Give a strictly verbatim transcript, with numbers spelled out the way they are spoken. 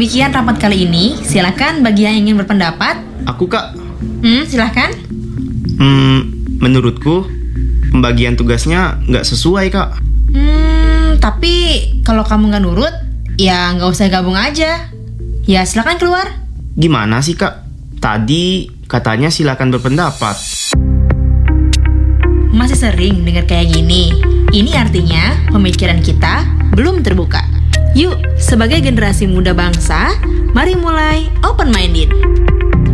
demikian rapat kali ini. Silakan bagi yang ingin berpendapat. Aku, Kak. Hmm, silakan. Hmm, menurutku pembagian tugasnya nggak sesuai, Kak. Hmm, tapi kalau kamu nggak nurut, ya nggak usah gabung aja. Ya silakan keluar. Gimana sih, Kak? Tadi katanya silakan berpendapat. Masih sering dengar kayak gini. Ini artinya pemikiran kita belum terbuka. Yuk, sebagai generasi muda bangsa, mari mulai open-minded.